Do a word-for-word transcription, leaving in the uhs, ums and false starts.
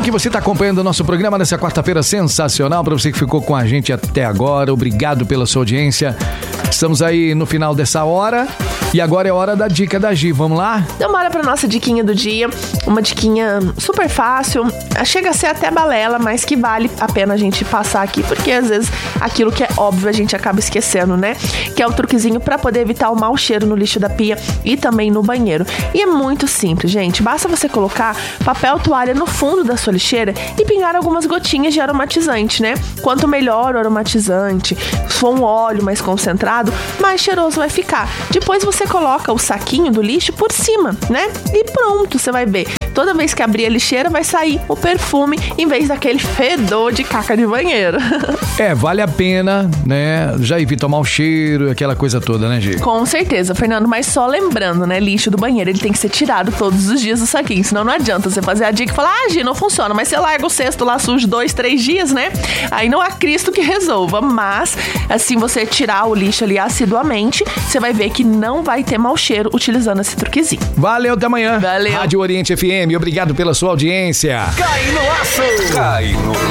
que você está acompanhando o nosso programa nessa quarta-feira sensacional. Para você que ficou com a gente até agora, obrigado pela sua audiência. Estamos aí no final dessa hora e agora é hora da dica da Gi. Vamos lá? Então bora pra nossa diquinha do dia. Uma diquinha super fácil. Chega a ser até balela, mas que vale a pena a gente passar aqui, porque às vezes aquilo que é óbvio a gente acaba esquecendo, né? Que é o truquezinho pra poder evitar o mau cheiro no lixo da pia e também no banheiro. E é muito simples, gente. Basta você colocar papel toalha no fundo da sua lixeira e pingar algumas gotinhas de aromatizante, né? Quanto melhor o aromatizante, se for um óleo mais concentrado, mais cheiroso vai ficar. Depois você coloca o saquinho do lixo por cima, né? E pronto, você vai ver. Toda vez que abrir a lixeira vai sair o perfume em vez daquele fedor de caca de banheiro. É, vale a pena, né? Já evita mau cheiro, aquela coisa toda, né, Gi? Com certeza, Fernando, mas só lembrando, né? Lixo do banheiro, ele tem que ser tirado todos os dias do saquinho, senão não adianta você fazer a dica e falar, ah, Gi, não funciona, mas você larga o cesto lá sujo dois, três dias, né? Aí não há Cristo que resolva, mas assim, você tirar o lixo ali assiduamente, você vai ver que não vai ter mau cheiro utilizando esse truquezinho. Valeu, até amanhã. Valeu. Rádio Oriente F M, obrigado pela sua audiência. Cai no laço! Cai no